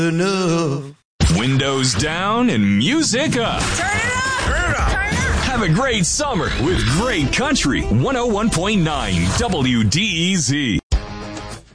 enough. Windows down and music up. Turn it up! Turn it up! Turn it up! Have a great summer with great country. 101.9 WDEZ.